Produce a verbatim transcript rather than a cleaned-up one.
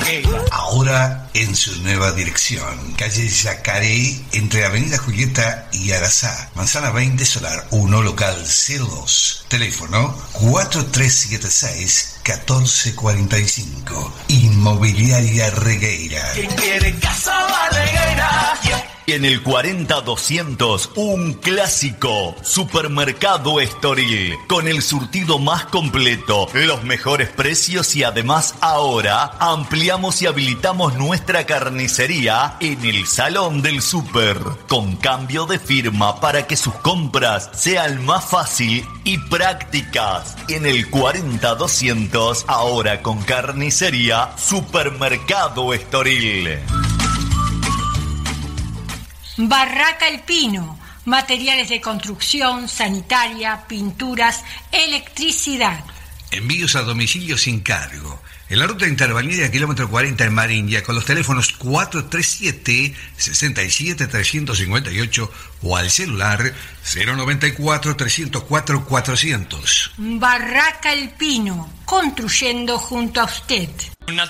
Regueira. Ahora en su nueva dirección. Calle Yacaré, entre Avenida Julieta y Arazá. Manzana veinte, Solar uno, local cero dos. Teléfono cuatro tres siete seis, uno cuatro cuatro cinco. Inmobiliaria Regueira. ¿Quién quiere casa a Regueira? Y en el cuarenta doscientos, un clásico, Supermercado Estoril, con el surtido más completo, los mejores precios y además ahora ampliamos y habilitamos nuestra carnicería en el Salón del Súper, con cambio de firma para que sus compras sean más fácil y prácticas. En el cuarenta doscientos, ahora con carnicería, Supermercado Estoril. Barraca El Pino, materiales de construcción, sanitaria, pinturas, electricidad. Envíos a domicilio sin cargo. En la ruta interbalnearia kilómetro cuarenta en Marinilla, con los teléfonos cuatro tres siete, seis siete tres cinco ocho o al celular cero noventa y cuatro, trescientos cuatro, cuatrocientos. Barraca El Pino, construyendo junto a usted.